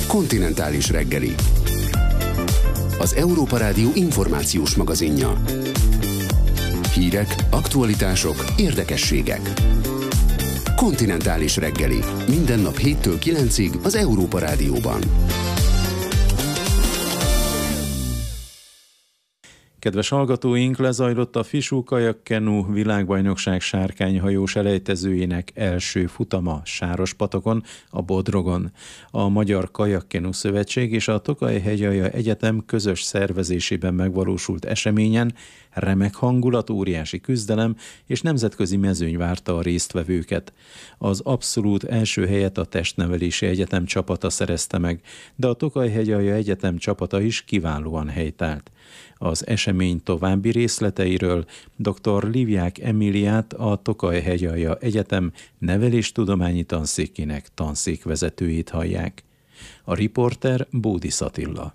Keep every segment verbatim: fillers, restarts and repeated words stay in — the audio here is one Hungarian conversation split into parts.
Kontinentális reggeli. Az Európa Rádió információs magazinja. Hírek, aktualitások, érdekességek. Kontinentális reggeli. Minden nap héttől kilencig az Európa Rádióban. Kedves hallgatóink, lezajlott a Fisu Kajak-Kenu világbajnokság sárkányhajós elejtezőjének első futama Sárospatokon, a Bodrogon. A Magyar Kajak-Kenu Szövetség és a Tokaj-Hegyalja Egyetem közös szervezésében megvalósult eseményen remek hangulat, óriási küzdelem és nemzetközi mezőny várta a résztvevőket. Az abszolút első helyet a Testnevelési Egyetem csapata szerezte meg, de a Tokaj-Hegyalja Egyetem csapata is kiválóan helytált. Az esemény további részleteiről dr. Livják Emiliát, a Tokaj-Hegyalja Egyetem neveléstudományi tanszékének tanszékvezetőjét hallják. A riporter Bódis Attila.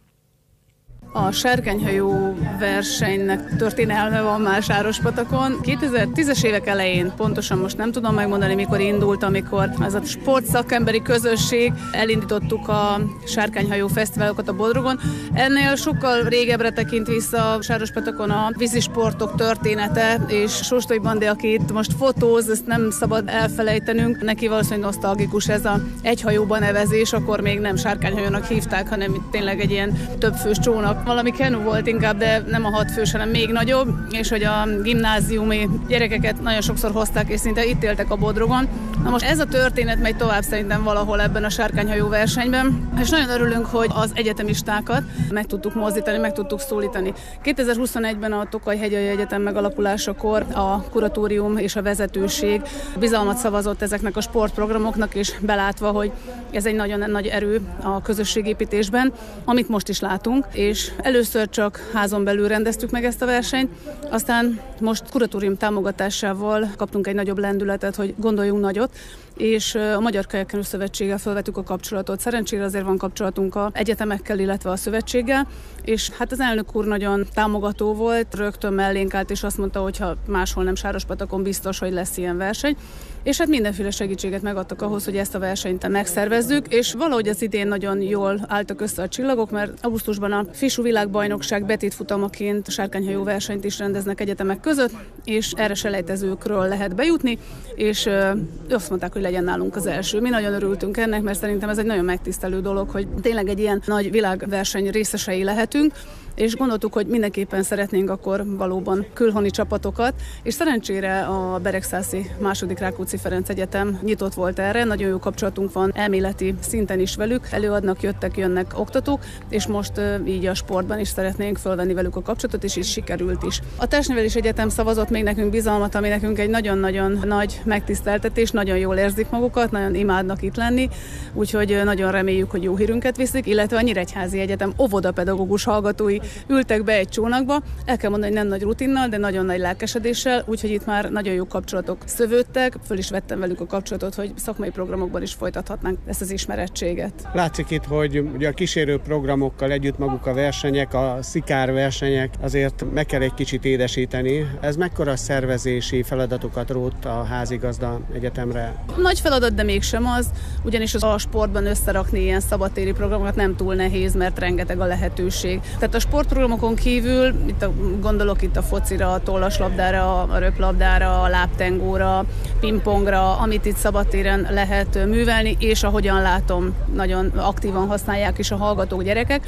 A sárkányhajó versenynek történelme van már Sárospatakon. kétezer-tízes évek elején, pontosan most nem tudom megmondani, mikor indult, amikor az a sportszakemberi közösség elindítottuk a sárkányhajó fesztiválokat a Bodrogon. Ennél sokkal régebbre tekint vissza Sárospatakon a vízisportok története, és Sóstai Bandi, aki itt most fotóz, ezt nem szabad elfelejtenünk. Neki valószínűleg nosztalgikus ez a egyhajóban nevezés, akkor még nem sárkányhajónak hívták, hanem itt tényleg egy ilyen többfős csónak. Valami kenu volt inkább, de nem a hat fős, hanem még nagyobb, és hogy a gimnáziumi gyerekeket nagyon sokszor hozták, és szinte itt éltek a Bodrogon. Na most ez a történet megy tovább szerintem valahol ebben a sárkányhajó versenyben, és nagyon örülünk, hogy az egyetemistákat meg tudtuk mozdítani, meg tudtuk szólítani. kétezer-huszonegyben a Tokaj-Hegyalja Egyetem megalapulásakor a kuratórium és a vezetőség bizalmat szavazott ezeknek a sportprogramoknak, és belátva, hogy ez egy nagyon nagy erő a közösségépítésben, amit most is látunk, és először csak házon belül rendeztük meg ezt a versenyt, aztán most kuratórium támogatásával kaptunk egy nagyobb lendületet, hogy gondoljunk nagyot, és a Magyar Kajak-Kenu Szövetséggel felvettük a kapcsolatot. Szerencsére azért van kapcsolatunk az egyetemekkel, illetve a szövetséggel, és hát az elnök úr nagyon támogató volt, rögtön mellénk állt, és azt mondta, hogy ha máshol nem Sárospatakon, biztos, hogy lesz ilyen verseny. És hát mindenféle segítséget megadtak ahhoz, hogy ezt a versenyt megszervezzük, és valahogy az idén nagyon jól álltak össze a csillagok, mert augusztusban a Fisu világbajnokság betétfutamaként sárkányhajó versenyt is rendeznek egyetemek között, és erre selejtezőkről lehet bejutni, és azt mondták, hogy legyen nálunk az első. Mi nagyon örültünk ennek, mert szerintem ez egy nagyon megtisztelő dolog, hogy tényleg egy ilyen nagy világverseny részesei lehetünk, és gondoltuk, hogy mindenképpen szeretnénk akkor valóban külhoni csapatokat, és szerencsére a Beregszászi második Rákóczi Ferenc Egyetem nyitott volt erre, nagyon jó kapcsolatunk van elméleti szinten is velük, előadnak, jöttek, jönnek oktatók, és most így a sportban is szeretnénk fölvenni velük a kapcsolatot, és így sikerült is. A Testnevelési Egyetem szavazott még nekünk bizalmat, ami nekünk egy nagyon-nagyon nagy megtiszteltetés, nagyon jól érzik magukat, nagyon imádnak itt lenni, úgyhogy nagyon reméljük, hogy jó hírünket viszik, illetve a Nyíregyházi Egyetem óvodapedagógus hallgatói ültek be egy csónakba, el kell mondani, hogy nem nagy rutinnal, de nagyon nagy lelkesedéssel, úgyhogy itt már nagyon jó kapcsolatok szövődtek, föl is vettem velük a kapcsolatot, hogy szakmai programokban is folytathatnánk ezt az ismerettséget. Látszik itt, hogy ugye a kísérő programokkal együtt maguk a versenyek, a szikár versenyek azért meg kell egy kicsit édesíteni. Ez mekkora szervezési feladatokat rótt a házigazda egyetemre? Nagy feladat, de mégsem az, ugyanis a sportban összerakni ilyen szabadtéri programokat nem túl nehéz, mert rengeteg a lehetőség. Tehát a sportprogramokon kívül, itt a, gondolok itt a focira, a tollaslabdára, a röplabdára, a lábtengóra, pingpongra, amit itt szabadtéren lehet művelni, és ahogyan látom, nagyon aktívan használják is a hallgatók, gyerekek.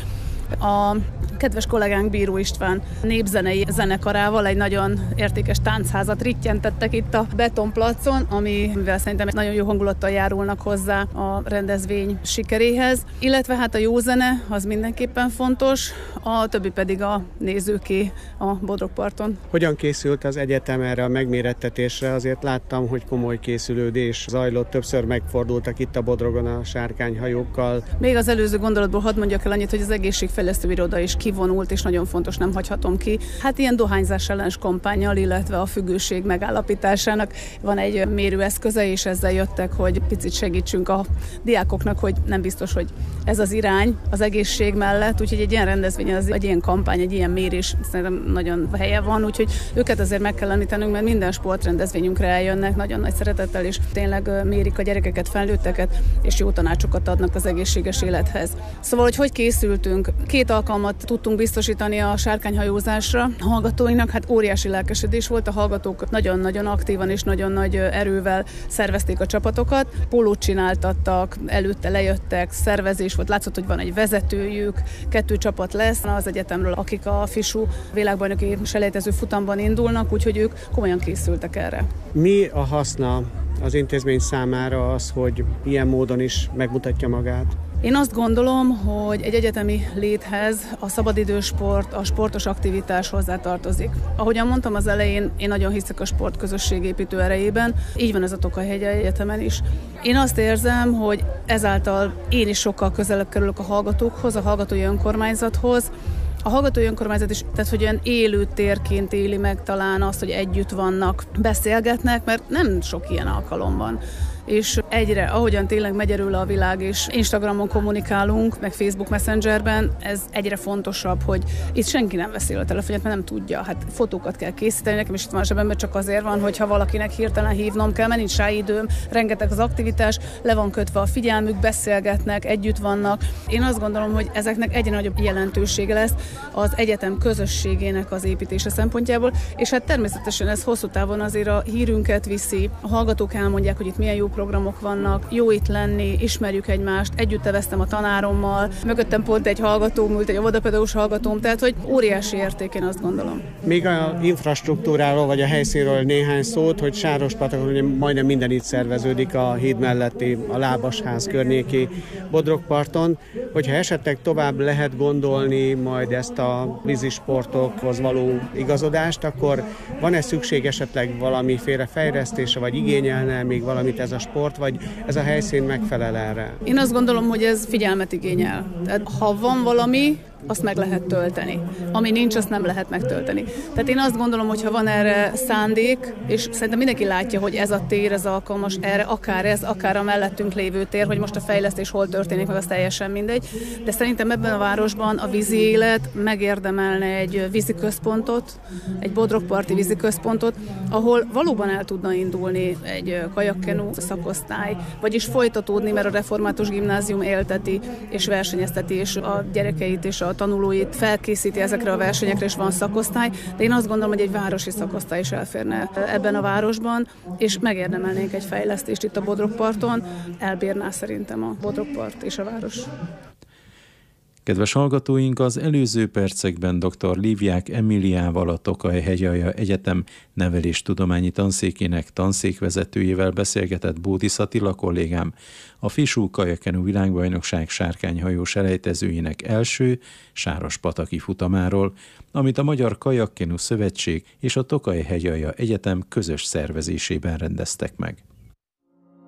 A kedves kollégánk Bíró István népzenei zenekarával egy nagyon értékes táncházat rittyentettek itt a betonplacon, amivel szerintem nagyon jó hangulattal járulnak hozzá a rendezvény sikeréhez. Illetve hát a jó zene, az mindenképpen fontos, a többi pedig a nézőké a Bodrogparton. Hogyan készült az egyetem erre a megmérettetésre? Azért láttam, hogy komoly készülődés zajlott, többször megfordultak itt a Bodrogon a sárkányhajókkal. Még az előző gondolatból hadd mondjak el annyit, hogy az egészségfejlesztő iroda is kiváló kivonult, és nagyon fontos, nem hagyhatom ki. Hát ilyen dohányzás ellenes kampánnyal, illetve a függőség megállapításának van egy mérőeszköze, és ezzel jöttek, hogy picit segítsünk a diákoknak, hogy nem biztos, hogy ez az irány az egészség mellett, úgyhogy egy ilyen rendezvény, az, egy ilyen kampány, egy ilyen mérés szerintem nagyon helye van, úgyhogy őket azért meg kell említenünk, mert minden sportrendezvényünkre eljönnek nagyon nagy szeretettel, és tényleg mérik a gyerekeket, felnőtteket, és jó tanácsokat adnak az egészséges élethez. Szóval, hogy hogy készültünk? Két alkalmat tudtunk biztosítani a sárkányhajózásra a hallgatóinknak, hát óriási lelkesedés volt, a hallgatók nagyon-nagyon aktívan és nagyon nagy erővel szervezték a csapatokat, pólót csináltattak, előtte lejöttek, szervezés volt, látszott, hogy van egy vezetőjük, kettő csapat lesz az egyetemről, akik a FISU világbajnoki selejtező futamban indulnak, úgyhogy ők komolyan készültek erre. Mi a haszna az intézmény számára az, hogy ilyen módon is megmutatja magát? Én azt gondolom, hogy egy egyetemi léthez a szabadidősport, a sportos aktivitás hozzátartozik. Ahogyan mondtam az elején, én nagyon hiszek a sport közösségépítő erejében, így van ez a Tokaj-hegyi Egyetemen is. Én azt érzem, hogy ezáltal én is sokkal közelebb kerülök a hallgatókhoz, a hallgatói önkormányzathoz. A hallgatói önkormányzat is, tehát hogy olyan élő térként éli meg talán azt, hogy együtt vannak, beszélgetnek, mert nem sok ilyen alkalom van. És egyre, ahogyan tényleg megy erről a világ, és Instagramon kommunikálunk, meg Facebook Messengerben, ez egyre fontosabb, hogy itt senki nem veszi a telefonját, mert nem tudja. Hát fotókat kell készíteni, nekem is itt van a zsebemben, csak azért van, hogyha valakinek hirtelen hívnom kell, mert nincs rá időm, rengeteg az aktivitás, le van kötve a figyelmük, beszélgetnek, együtt vannak. Én azt gondolom, hogy ezeknek egyre nagyobb jelentősége lesz az egyetem közösségének az építése szempontjából, és hát természetesen ez hosszú távon azért a hírünket viszi, a hallgatók elmondják, hogy itt milyen jó programok vannak, jó itt lenni, ismerjük egymást, együtt evesztem a tanárommal, mögöttem pont egy hallgatóm ült, egy óvodapedagógus hallgatóm, tehát hogy óriási érték, én azt gondolom. Még a infrastruktúráról vagy a helyszínről néhány szót, hogy Sárospatakon majdnem minden itt szerveződik, a híd melletti, a Lábasház környéki Bodrogparton, hogyha esetleg tovább lehet gondolni majd ezt a vízisportokhoz való igazodást, akkor van-e szükség esetleg valamiféle fejlesztése, vagy igényelne még valamit ez a sport, vagy ez a helyszín megfelel erre? Én azt gondolom, hogy ez figyelmet igényel. Tehát ha van valami, azt meg lehet tölteni. Ami nincs, azt nem lehet megtölteni. Tehát én azt gondolom, hogy ha van erre szándék, és szerintem mindenki látja, hogy ez a tér, ez alkalmas erre, akár ez, akár a mellettünk lévő tér, hogy most a fejlesztés hol történik, meg az teljesen mindegy. De szerintem ebben a városban a vízi élet megérdemelne egy víziközpontot, egy bodrogparti víziközpontot, ahol valóban el tudna indulni egy kajakkenu szakosztály, vagyis folytatódni, mert a református gimnázium élteti és versenyezteti, és a gyerekeit és a tanulóit felkészíti ezekre a versenyekre, és van szakosztály, de én azt gondolom, hogy egy városi szakosztály is elférne ebben a városban, és megérdemelnénk egy fejlesztést itt a Bodrogparton, elbírná szerintem a Bodrogpart és a város. Kedves hallgatóink, az előző percekben dr. Lívják Emiliával, a Tokaj-hegyi Egyetem neveléstudományi tanszékének tanszékvezetőjével beszélgetett Bódis Attila kollégám a FISU kajakkenu világbajnokság sárkányhajós elejtezőjének első sárospataki futamáról, amit a Magyar Kajakkenu Szövetség és a Tokaj-hegyi Egyetem közös szervezésében rendeztek meg.